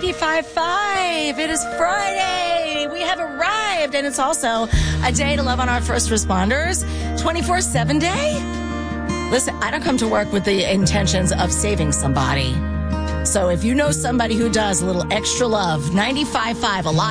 95.5. It is Friday. We have arrived, and it's also a day to love on our first responders. 24/7 day. Listen, I don't come to work with the intentions of saving somebody. So if you know somebody who does a little extra love, 95.5, a lot.